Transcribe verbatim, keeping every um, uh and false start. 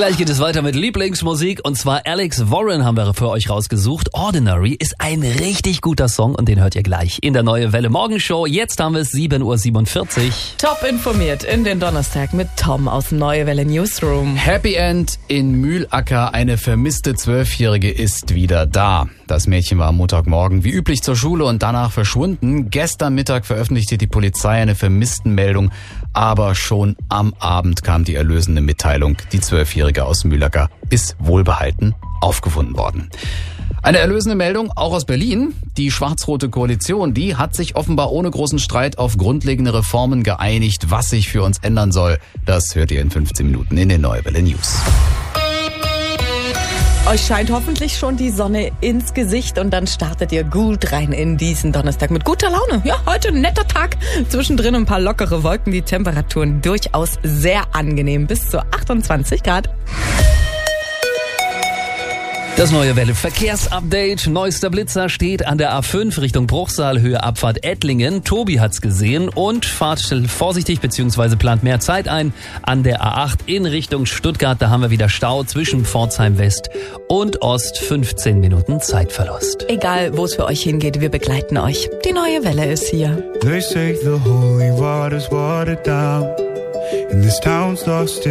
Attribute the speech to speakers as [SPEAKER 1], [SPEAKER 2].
[SPEAKER 1] Gleich geht es weiter mit Lieblingsmusik und zwar Alex Warren haben wir für euch rausgesucht. Ordinary ist ein richtig guter Song und den hört ihr gleich in der Neue Welle Morgenshow. Jetzt haben wir es sieben Uhr siebenundvierzig.
[SPEAKER 2] Top informiert in den Donnerstag mit Tom aus dem Neue Welle Newsroom.
[SPEAKER 3] Happy End in Mühlacker. Eine vermisste Zwölfjährige ist wieder da. Das Mädchen war am Montagmorgen wie üblich zur Schule und danach verschwunden. Gestern Mittag veröffentlichte die Polizei eine Vermisstenmeldung, aber schon am Abend kam die erlösende Mitteilung. Die Zwölfjährige aus Mühlacker ist wohlbehalten aufgefunden worden. Eine erlösende Meldung auch aus Berlin. Die schwarz-rote Koalition, die hat sich offenbar ohne großen Streit auf grundlegende Reformen geeinigt. Was sich für uns ändern soll, das hört ihr in fünfzehn Minuten in den Neue Welle News.
[SPEAKER 2] Euch scheint hoffentlich schon die Sonne ins Gesicht und dann startet ihr gut rein in diesen Donnerstag mit guter Laune. Ja, heute ein netter Tag. Zwischendrin ein paar lockere Wolken, die Temperaturen durchaus sehr angenehm, bis zu achtundzwanzig Grad.
[SPEAKER 1] Das Neue Welle Verkehrsupdate. Neuester Blitzer steht an der A fünf Richtung Bruchsal, Höhe Abfahrt Ettlingen. Tobi hat's gesehen und fahrt vorsichtig bzw. plant mehr Zeit ein. An der A acht in Richtung Stuttgart, da haben wir wieder Stau zwischen Pforzheim West und Ost. fünfzehn Minuten Zeitverlust.
[SPEAKER 2] Egal, wo es für euch hingeht, wir begleiten euch. Die Neue Welle ist hier.
[SPEAKER 4] They say the holy water's watered down, and this town's lost